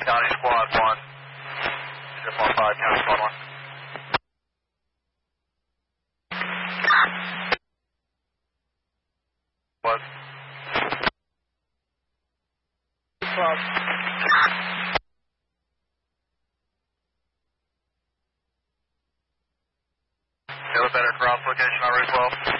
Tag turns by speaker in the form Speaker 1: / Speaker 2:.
Speaker 1: County Squad 1. 015 County Squad 1. Was. You have a better cross location on Route 12?